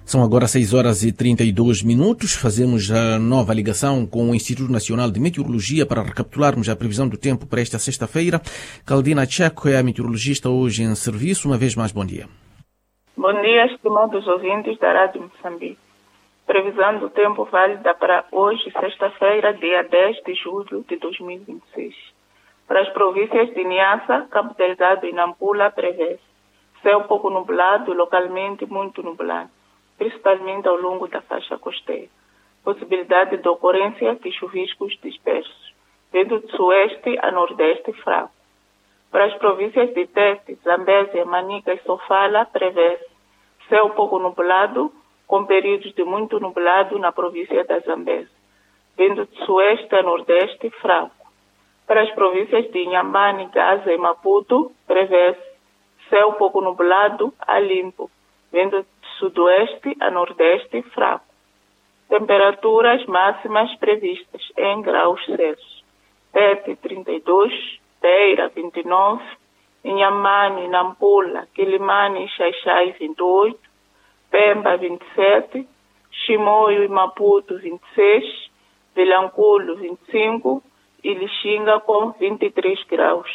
São agora 6h32. Fazemos a nova ligação com o Instituto Nacional de Meteorologia para recapitularmos a previsão do tempo para esta sexta-feira. Caldina Checo é a meteorologista hoje em serviço. Uma vez mais, bom dia. Bom dia, estimados ouvintes da Rádio Moçambique. Previsão do tempo válida para hoje, sexta-feira, dia 10 de julho de 2026. Para as províncias de Niassa, Cabo Delgado e Nampula, prevê-se céu pouco nublado, localmente muito nublado, principalmente ao longo da faixa costeira. Possibilidade de ocorrência de chuviscos dispersos, vento de sueste a nordeste fraco. Para as províncias de Tete, Zambésia, Manica e Sofala, prevê-se céu pouco nublado, com períodos de muito nublado na província da Zambésia. Vento de sueste a nordeste fraco. Para as províncias de Inhambane, Gaza e Maputo, prevê-se céu pouco nublado a limpo. Vento de sudoeste a nordeste fraco. Temperaturas máximas previstas em graus Celsius. Tete 32, Beira 29, Inhambane, Nampula, Quilimane e Xai-Xai 28, Pemba 27, Chimoio e Maputo 26, Vilanculo 25 e Lixinga com 23 graus.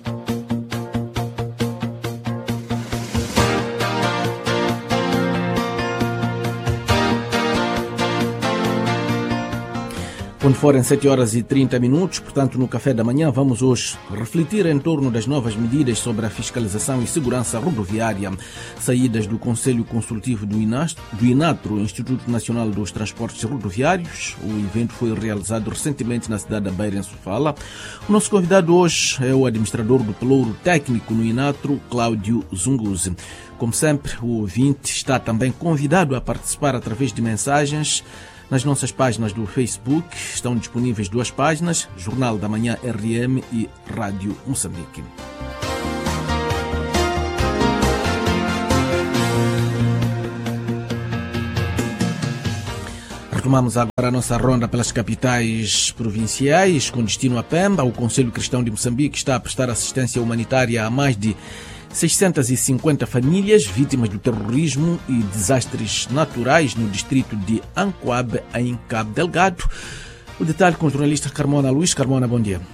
Quando forem 7h30, portanto, no café da manhã, vamos hoje refletir em torno das novas medidas sobre a fiscalização e segurança rodoviária, saídas do Conselho Consultivo do INATRO, Instituto Nacional dos Transportes Rodoviários. O evento foi realizado recentemente na cidade da Beira, em Sofala. O nosso convidado hoje é o administrador do pelouro técnico no INATRO, Cláudio Zunguzi. Como sempre, o ouvinte está também convidado a participar através de mensagens nas nossas páginas do Facebook. Estão disponíveis duas páginas, Jornal da Manhã RM e Rádio Moçambique. Retomamos agora a nossa ronda pelas capitais provinciais, com destino a Pemba. O Conselho Cristão de Moçambique está a prestar assistência humanitária a mais de 650 famílias vítimas do terrorismo e desastres naturais no distrito de Ancoabe, em Cabo Delgado. O detalhe com o jornalista Carmona Luís. Carmona, bom dia.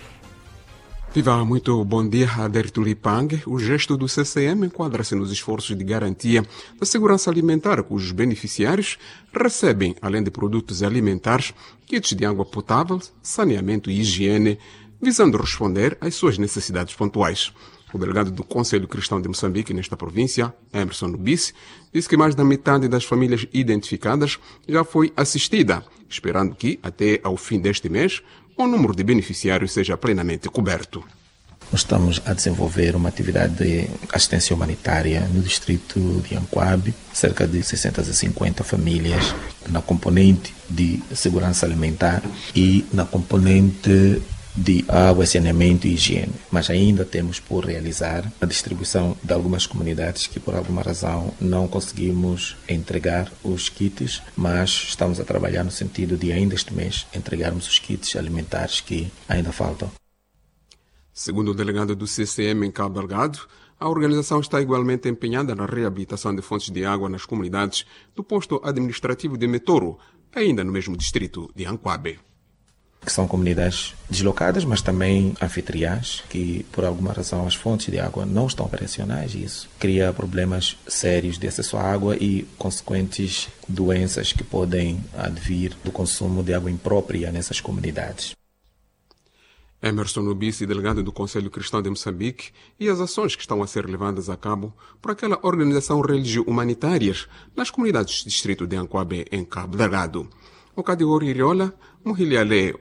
Viva, muito bom dia, Aderito Lipang. O gesto do CCM enquadra-se nos esforços de garantia da segurança alimentar, cujos beneficiários recebem, além de produtos alimentares, kits de água potável, saneamento e higiene, visando responder às suas necessidades pontuais. O delegado do Conselho Cristão de Moçambique, nesta província, Emerson Nubice, disse que mais da metade das famílias identificadas já foi assistida, esperando que, até ao fim deste mês, o número de beneficiários seja plenamente coberto. Nós estamos a desenvolver uma atividade de assistência humanitária no distrito de Ancoabe, cerca de 650 famílias, na componente de segurança alimentar e na componente de água, saneamento e higiene. Mas ainda temos por realizar a distribuição de algumas comunidades que por alguma razão não conseguimos entregar os kits, mas estamos a trabalhar no sentido de ainda este mês entregarmos os kits alimentares que ainda faltam. Segundo o delegado do CCM em Cabo Delgado, a organização está igualmente empenhada na reabilitação de fontes de água nas comunidades do posto administrativo de Metoro, ainda no mesmo distrito de Ancoabe. Que são comunidades deslocadas, mas também anfitriãs, que por alguma razão as fontes de água não estão operacionais e isso cria problemas sérios de acesso à água e consequentes doenças que podem advir do consumo de água imprópria nessas comunidades. Emerson Nubice, delegado do Conselho Cristão de Moçambique, e as ações que estão a ser levadas a cabo por aquela organização religio-humanitárias nas comunidades do distrito de Ancoabe, em Cabo Delgado. O Cadigori Iriola, Muhiliale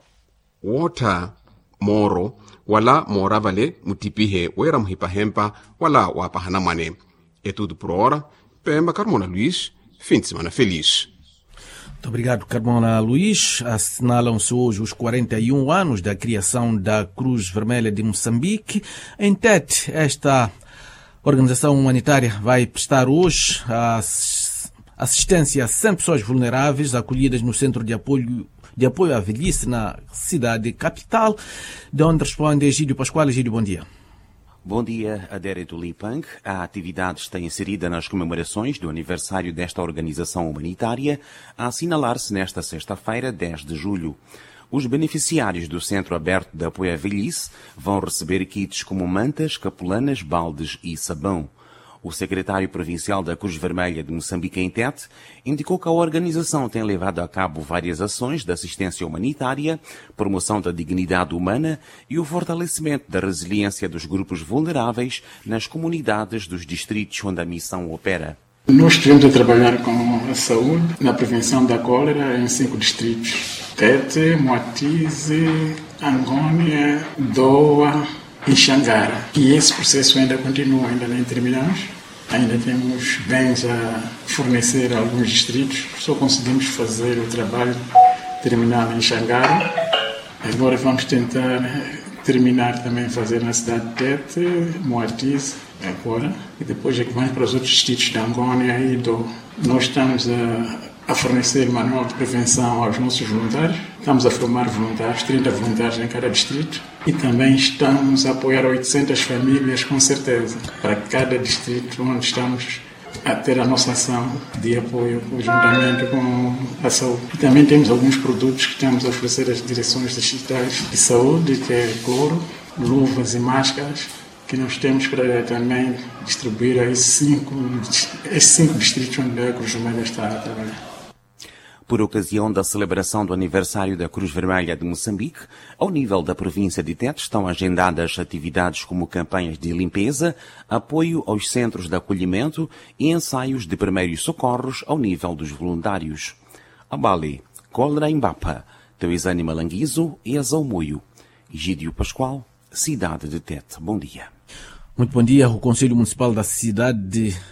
Wota Moro, wala Moravale, Mutipihe, Wera Muhipahempa, wala Wapahanamane. É tudo por hora. Pemba, Carmona Luís, fim de semana feliz. Muito obrigado, Carmona Luís. Assinalam-se hoje os 41 anos da criação da Cruz Vermelha de Moçambique. Em Tete, esta organização humanitária vai prestar hoje assistência a 100 pessoas vulneráveis acolhidas no Centro de Apoio à Velhice na cidade capital, de onde responde Egídio Pascoal. Egídio, bom dia. Bom dia, Adérito Lipang. A atividade está inserida nas comemorações do aniversário desta organização humanitária, a assinalar-se nesta sexta-feira, 10 de julho. Os beneficiários do Centro Aberto de Apoio à Velhice vão receber kits como mantas, capulanas, baldes e sabão. O secretário provincial da Cruz Vermelha de Moçambique, em Tete, indicou que a organização tem levado a cabo várias ações de assistência humanitária, promoção da dignidade humana e o fortalecimento da resiliência dos grupos vulneráveis nas comunidades dos distritos onde a missão opera. Nós estivemos a trabalhar com a saúde na prevenção da cólera em 5 distritos: Tete, Moatize, Angônia, Doa e Xangara. E esse processo ainda continua, ainda não terminamos. Ainda temos bens a fornecer a alguns distritos. Só conseguimos fazer o trabalho terminado em Xangara. Agora vamos tentar terminar também fazer na cidade de Tete, Moatize, agora. E depois é que vamos para os outros distritos de Angônia e Doa. Nós estamos a fornecer manual de prevenção aos nossos voluntários. Estamos a formar voluntários, 30 voluntários em cada distrito. E também estamos a apoiar 800 famílias, com certeza, para cada distrito onde estamos a ter a nossa ação de apoio juntamente com a saúde. E também temos alguns produtos que estamos a oferecer às direções distritais de saúde, que é cloro, luvas e máscaras, que nós temos para também distribuir a esses 5 distritos onde a Cruz Vermelha está a trabalhar. Por ocasião da celebração do aniversário da Cruz Vermelha de Moçambique, ao nível da província de Tete estão agendadas atividades como campanhas de limpeza, apoio aos centros de acolhimento e ensaios de primeiros socorros ao nível dos voluntários. Abale, Cólera Embapa, Teuizane Malanguizo e Azaumoio. Egídio Pascoal, cidade de Tete. Bom dia. Muito bom dia. O Conselho Municipal da cidade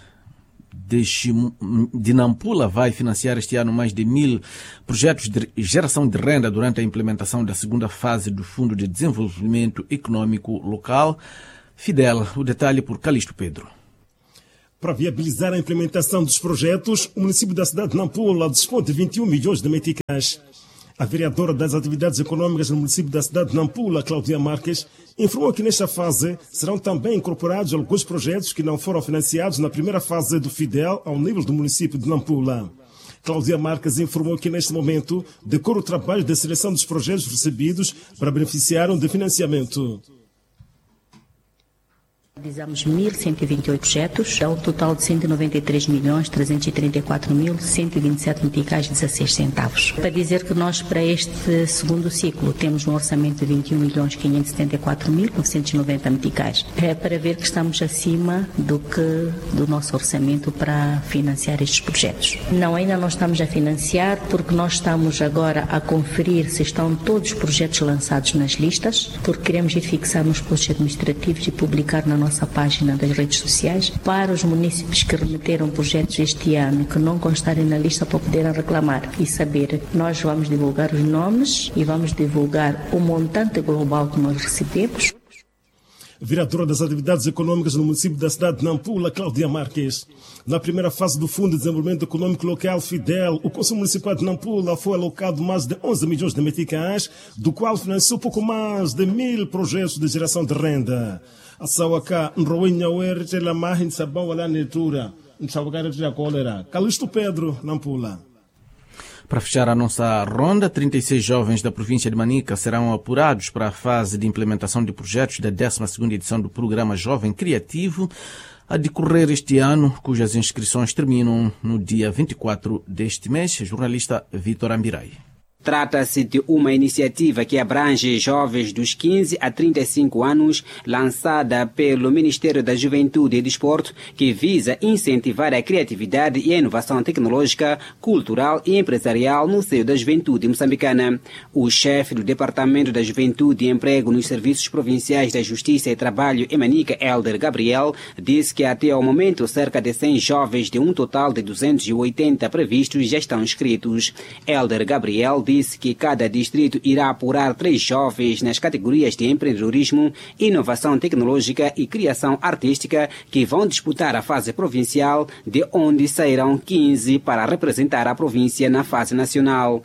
de Nampula vai financiar este ano mais de 1.000 projetos de geração de renda durante a implementação da segunda fase do Fundo de Desenvolvimento Econômico Local, FIDEL. O detalhe por Calixto Pedro. Para viabilizar a implementação dos projetos, o município da cidade de Nampula dispõe de 21 milhões de meticais. A vereadora das atividades econômicas no município da cidade de Nampula, Cláudia Marques, informou que nesta fase serão também incorporados alguns projetos que não foram financiados na primeira fase do FIDEL ao nível do município de Nampula. Cláudia Marques informou que neste momento decorre o trabalho de seleção dos projetos recebidos para beneficiarem de financiamento. Realizamos 1.128 projetos, dá um total de 193.334.127 meticais e 16 centavos. Para dizer que nós, para este segundo ciclo, temos um orçamento de 21.574.990 meticais. É para ver que estamos acima do nosso orçamento para financiar estes projetos. Não, ainda não estamos a financiar, porque nós estamos agora a conferir se estão todos os projetos lançados nas listas, porque queremos ir fixar nos postos administrativos e publicar na nossa página das redes sociais para os municípios que remeteram projetos este ano que não constarem na lista para poderem reclamar e saber. Nós vamos divulgar os nomes e vamos divulgar o montante global que nós recebemos. Vereadora das atividades econômicas no município da cidade de Nampula, Cláudia Marques. Na primeira fase do Fundo de Desenvolvimento Econômico Local, FIDEL, o Conselho Municipal de Nampula foi alocado mais de 11 milhões de meticais, do qual financiou pouco mais de 1.000 projetos de geração de renda. A Sawaka, Nroinha Uer, Telamar, Sabão, Alá, Netura, Nsawakara, Cólera. Calixto Pedro, Nampula. Para fechar a nossa ronda, 36 jovens da província de Manica serão apurados para a fase de implementação de projetos da 12ª edição do programa Jovem Criativo, a decorrer este ano, cujas inscrições terminam no dia 24 deste mês. Jornalista Vitor Ambirai. Trata-se de uma iniciativa que abrange jovens dos 15 a 35 anos, lançada pelo Ministério da Juventude e Desporto, que visa incentivar a criatividade e a inovação tecnológica, cultural e empresarial no seio da juventude moçambicana. O chefe do Departamento da Juventude e Emprego nos Serviços Provinciais da Justiça e Trabalho em Manica, Elder Gabriel, disse que até ao momento cerca de 100 jovens de um total de 280 previstos já estão inscritos. Elder Gabriel disse que cada distrito irá apurar 3 jovens nas categorias de empreendedorismo, inovação tecnológica e criação artística, que vão disputar a fase provincial, de onde sairão 15 para representar a província na fase nacional.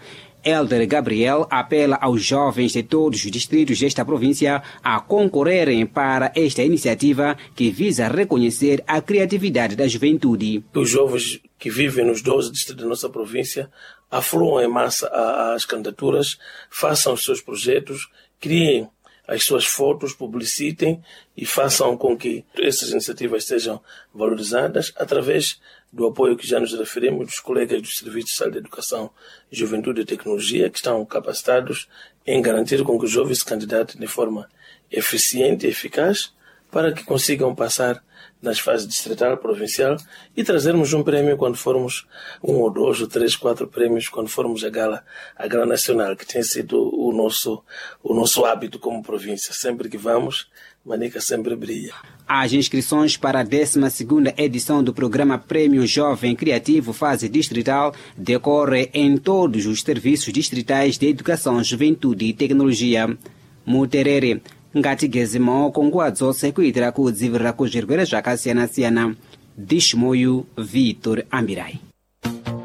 Elder Gabriel apela aos jovens de todos os distritos desta província a concorrerem para esta iniciativa que visa reconhecer a criatividade da juventude. Os jovens que vivem nos 12 distritos da nossa província afluam em massa às candidaturas, façam os seus projetos, criem as suas fotos, publicitem e façam com que essas iniciativas sejam valorizadas através do apoio que já nos referimos dos colegas dos Serviços de Saúde, Educação, Juventude e Tecnologia, que estão capacitados em garantir com que os jovens se candidatem de forma eficiente e eficaz para que consigam passar nas fases distrital, provincial e trazermos um prêmio quando formos 1 ou 2 ou 3, 4 prêmios quando formos a gala nacional, que tem sido o nosso hábito como província. Sempre que vamos, Manica sempre brilha. As inscrições para a 12ª edição do programa Prêmio Jovem Criativo Fase Distrital decorre em todos os serviços distritais de Educação, Juventude e Tecnologia. Muterere ngatigezimo kongwadzo sekuitira kudzivirira kuzvirwere zvakasiyana-siyana. Dishmoyu Vitor Amirai.